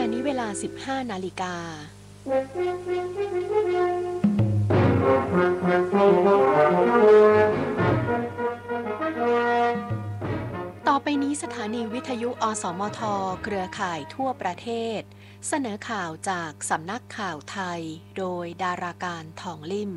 นี้เวลา 15 นาฬิกาต่อไปนี้สถานีวิทยุอสมทเครือข่ายทั่วประเทศเสนอข่าวจากสำนักข่าวไทยโดยดาราการทองลิ่ม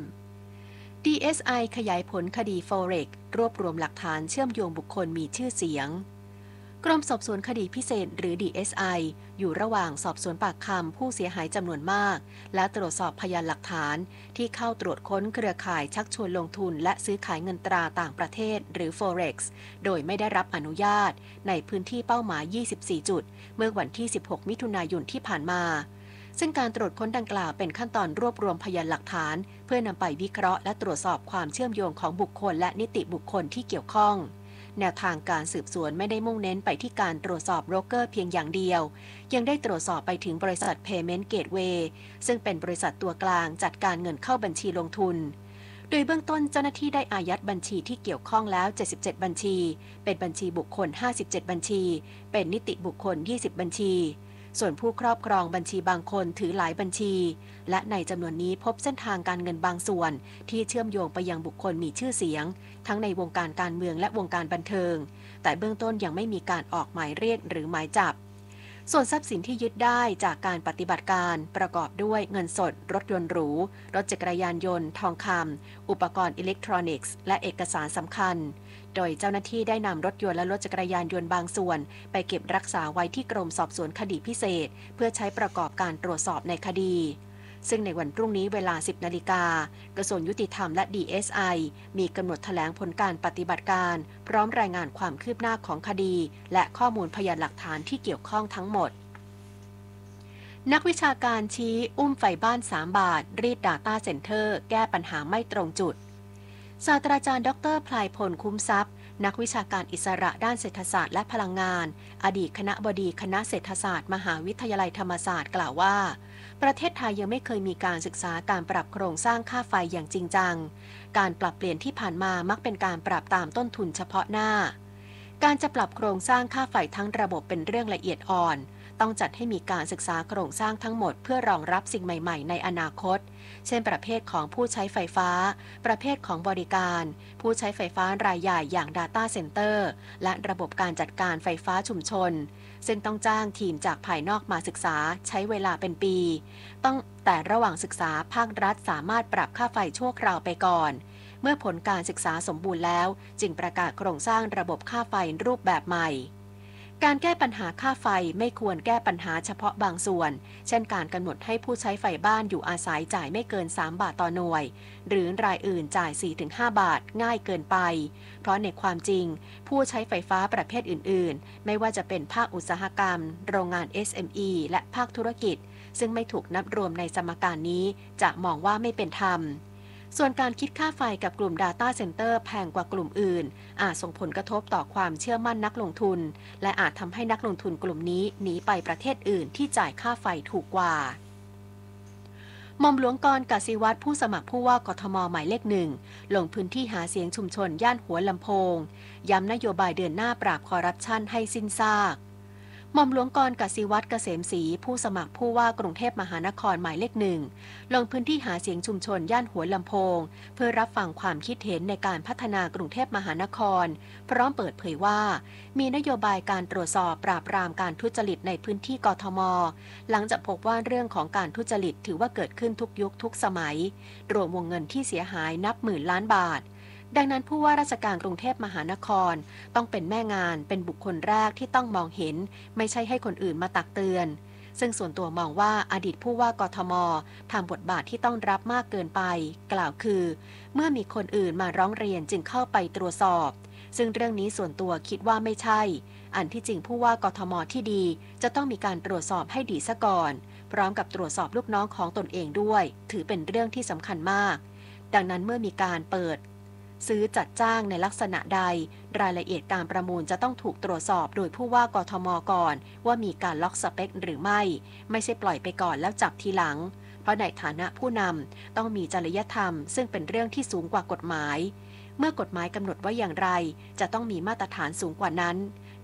DSI ขยายผลคดี Forex รวบรวมหลักฐานเชื่อมโยงบุคคลมีชื่อเสียงกรมสอบสวนคดีพิเศษหรือ DSI อยู่ระหว่างสอบสวนปากคำผู้เสียหายจำนวนมากและตรวจสอบพยานหลักฐานที่เข้าตรวจค้นเครือข่ายชักชวนลงทุนและซื้อขายเงินตราต่างประเทศหรือ Forex โดยไม่ได้รับอนุญาตในพื้นที่เป้าหมาย 24 จุดเมื่อวันที่ 16 มิถุนายนที่ผ่านมาซึ่งการตรวจค้นดังกล่าวเป็นขั้นตอนรวบรวมพยานหลักฐานเพื่อนำไปวิเคราะห์และตรวจสอบความเชื่อมโยงของบุคคลและนิติบุคคลที่เกี่ยวข้องแนวทางการสืบสวนไม่ได้มุ่งเน้นไปที่การตรวจสอบโบรกเกอร์เพียงอย่างเดียวยังได้ตรวจสอบไปถึงบริษัท Payment Gateway ซึ่งเป็นบริษัทตัวกลางจัดการเงินเข้าบัญชีลงทุนโดยเบื้องต้นเจ้าหน้าที่ได้อายัดบัญชีที่เกี่ยวข้องแล้ว77บัญชีเป็นบัญชีบุคคล57บัญชีเป็นนิติบุคคล20บัญชีส่วนผู้ครอบครองบัญชีบางคนถือหลายบัญชีและในจำนวนนี้พบเส้นทางการเงินบางส่วนที่เชื่อมโยงไปยังบุคคลมีชื่อเสียงทั้งในวงการการเมืองและวงการบันเทิงแต่เบื้องต้นยังไม่มีการออกหมายเรียกหรือหมายจับส่วนทรัพย์สินที่ยึดได้จากการปฏิบัติการประกอบด้วยเงินสดรถยนต์หรูรถจักรยานยนต์ทองคำอุปกรณ์อิเล็กทรอนิกส์และเอกสารสำคัญโดยเจ้าหน้าที่ได้นำรถยนต์และรถจักรยานยนต์บางส่วนไปเก็บรักษาไว้ที่กรมสอบสวนคดีพิเศษเพื่อใช้ประกอบการตรวจสอบในคดีซึ่งในวันพรุ่งนี้เวลา 10 นาฬิกากระทรวงยุติธรรมและ DSI มีกำหนดแถลงผลการปฏิบัติการพร้อมรายงานความคืบหน้าของคดีและข้อมูลพยานหลักฐานที่เกี่ยวข้องทั้งหมดนักวิชาการชี้อุ้มไฟบ้าน3บาทรีด Data Center แก้ปัญหาไม่ตรงจุดศาสตราจารย์ดร.พลายพลคุ้มทรัพย์นักวิชาการอิสระด้านเศรษฐศาสตร์และพลังงานอดีตคณบดีคณะเศรษฐศาสตร์มหาวิทยาลัยธรรมศาสตร์กล่าวว่าประเทศไทยยังไม่เคยมีการศึกษาการปรับโครงสร้างค่าไฟอย่างจริงจังการปรับเปลี่ยนที่ผ่านมามักเป็นการปรับตามต้นทุนเฉพาะหน้าการจะปรับโครงสร้างค่าไฟทั้งระบบเป็นเรื่องละเอียดอ่อนต้องจัดให้มีการศึกษาโครงสร้างทั้งหมดเพื่อรองรับสิ่งใหม่ๆในอนาคตเช่นประเภทของผู้ใช้ไฟฟ้าประเภทของบริการผู้ใช้ไฟฟ้ารายใหญ่อย่าง Data Center และระบบการจัดการไฟฟ้าชุมชนซึ่งต้องจ้างทีมจากภายนอกมาศึกษาใช้เวลาเป็นปีแต่ระหว่างศึกษาภาครัฐสามารถปรับค่าไฟชั่วคราวไปก่อนเมื่อผลการศึกษาสมบูรณ์แล้วจึงประกาศโครงสร้างระบบค่าไฟรูปแบบใหม่การแก้ปัญหาค่าไฟไม่ควรแก้ปัญหาเฉพาะบางส่วนเช่นการกำหนดให้ผู้ใช้ไฟบ้านอยู่อาศัยจ่ายไม่เกิน3บาทต่อหน่วยหรือรายอื่นจ่าย 4-5 บาทง่ายเกินไปเพราะในความจริงผู้ใช้ไฟฟ้าประเภทอื่นๆไม่ว่าจะเป็นภาคอุตสาหกรรมโรงงาน SME และภาคธุรกิจซึ่งไม่ถูกนับรวมในสมการนี้จะมองว่าไม่เป็นธรรมส่วนการคิดค่าไฟกับกลุ่ม Data Center แพงกว่ากลุ่มอื่นอาจส่งผลกระทบต่อความเชื่อมั่นนักลงทุนและอาจทำให้นักลงทุนกลุ่มนี้หนีไปประเทศอื่นที่จ่ายค่าไฟถูกกว่าหม่อมหลวงกรณ์ กสิวัตรผู้สมัครผู้ว่ากทมหมายเลขหนึ่งลงพื้นที่หาเสียงชุมชนย่านหัวลำโพงย้ำนโยบายเดินหน้าปราบคอร์รัปชันให้สิ้นซากหม่อมหลวงกรณ์ กสิวัตร เกษมศรีผู้สมัครผู้ว่ากรุงเทพมหานครหมายเลขหนึ่งลงพื้นที่หาเสียงชุมชนย่านหัวลำโพงเพื่อรับฟังความคิดเห็นในการพัฒนากรุงเทพมหานครพร้อมเปิดเผยว่ามีนโยบายการตรวจสอบปราบปรามการทุจริตในพื้นที่กทมหลังจากพบว่าเรื่องของการทุจริตถือว่าเกิดขึ้นทุกยุคทุกสมัยรวมวงเงินที่เสียหายนับหมื่นล้านบาทดังนั้นผู้ว่าราชการกรุงเทพมหานครต้องเป็นแม่งานเป็นบุคคลแรกที่ต้องมองเห็นไม่ใช่ให้คนอื่นมาตักเตือนซึ่งส่วนตัวมองว่าอดีตผู้ว่ากทมทำบทบาทที่ต้องรับมากเกินไปกล่าวคือเมื่อมีคนอื่นมาร้องเรียนจึงเข้าไปตรวจสอบซึ่งเรื่องนี้ส่วนตัวคิดว่าไม่ใช่อันที่จริงผู้ว่ากทมที่ดีจะต้องมีการตรวจสอบให้ดีซะก่อนพร้อมกับตรวจสอบลูกน้องของตนเองด้วยถือเป็นเรื่องที่สำคัญมากดังนั้นเมื่อมีการเปิดซื้อจัดจ้างในลักษณะใดรายละเอียดการประมูลจะต้องถูกตรวจสอบโดยผู้ว่ากทมก่อนว่ามีการล็อกสเปคหรือไม่ใช่ปล่อยไปก่อนแล้วจับทีหลังเพราะในฐานะผู้นำต้องมีจริยธรรมซึ่งเป็นเรื่องที่สูงกว่ากฎหมายเมื่อกฎหมายกำหนดว่าอย่างไรจะต้องมีมาตรฐานสูงกว่านั้น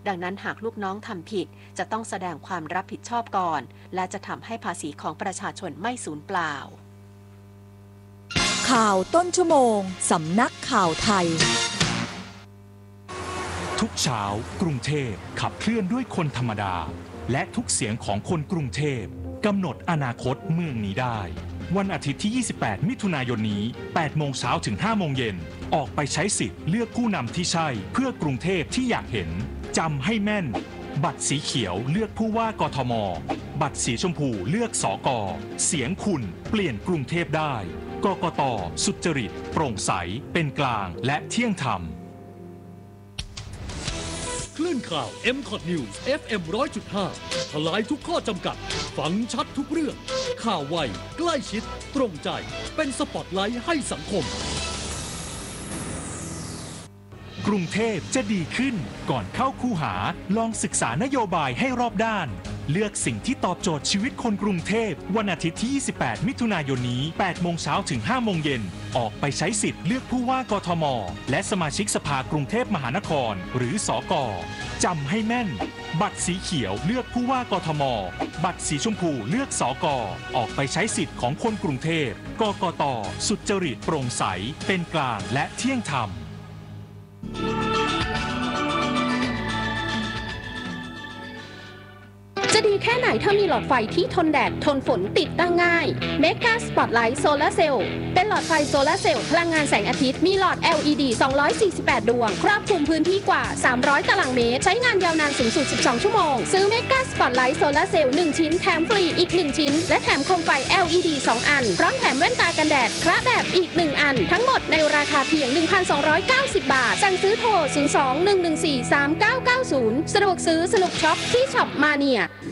ดังนั้นหากลูกน้องทำผิดจะต้องแสดงความรับผิดชอบก่อนและจะทำให้ภาษีของประชาชนไม่สูญเปล่าข่าวต้นชั่วโมงสำนักข่าวไทยทุกเช้ากรุงเทพขับเคลื่อนด้วยคนธรรมดาและทุกเสียงของคนกรุงเทพกำหนดอนาคตเมืองนี้ได้วันอาทิตย์ที่ 28 มิถุนายนนี้ 8 โมงเช้าถึง 5 โมงเย็นออกไปใช้สิทธิ์เลือกผู้นำที่ใช่เพื่อกรุงเทพที่อยากเห็นจำให้แม่นบัตรสีเขียวเลือกผู้ว่ากทมบัตรสีชมพูเลือกสก.เสียงคุณเปลี่ยนกรุงเทพได้กกต.สุจริตโปร่งใสเป็นกลางและเที่ยงธรรมคลื่นข่าว MCOT News FM 100.5 ทลายทุกข้อจำกัดฟังชัดทุกเรื่องข่าวไวใกล้ชิดตรงใจเป็นสปอตไลท์ให้สังคมกรุงเทพจะดีขึ้นก่อนเข้าคูหาลองศึกษานโยบายให้รอบด้านเลือกสิ่งที่ตอบโจทย์ชีวิตคนกรุงเทพวันอาทิตย์ที่ 28 มิถุนายนนี้ 8 โมงเช้าถึง 5 โมงเย็นออกไปใช้สิทธิ์เลือกผู้ว่ากทมและสมาชิกสภากรุงเทพมหานครหรือสก.จำให้แม่นบัตรสีเขียวเลือกผู้ว่ากทมบัตรสีชมพูเลือกสก.ออกไปใช้สิทธิ์ของคนกรุงเทพกกต.สุจริตโปร่งใสเป็นกลางและเที่ยงธรรมจะดีแค่ไหนถ้ามีหลอดไฟที่ทนแดดทนฝนติดตั้งง่าย Mega Spotlight Solar Cell เป็นหลอดไฟโซลาร์เซลล์พลังงานแสงอาทิตย์มีหลอด LED 248 ดวงครอบคลุมพื้นที่กว่า300ตารางเมตรใช้งานยาวนานสูงสุด12ชั่วโมงซื้อ Mega Spotlight Solar Cell 1 ชิ้นแถมฟรีอีก1ชิ้นและแถมโคมไฟ LED 2 อันพร้อมแถมแว่นตากันแดดคละแบบอีก1อันทั้งหมดในราคาเพียง 1,290 บาทสั่งซื้อโทร 02-114-3990 สะดวกซื้อสนุกช็อปที่ช็อปมาเนีย